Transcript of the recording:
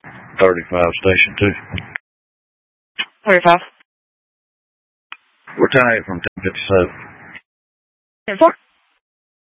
35, Station 2. 35. We're 10-8 from 1057. 10-4.